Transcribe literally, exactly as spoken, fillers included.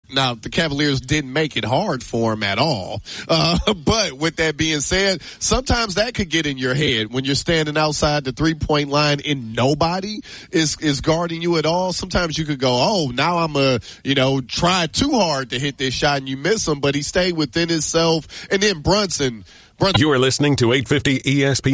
Now, the Cavaliers didn't make it hard for him at all. Uh, but with that being said, sometimes that could get in your head when you're standing outside the three-point line and nobody is, is guarding you at all. Sometimes you could go, oh, now I'm a, you know, try too hard to hit this shot and you miss him, but he stayed within himself. And then Brunson. Brunson. You are listening to eight fifty E S P N.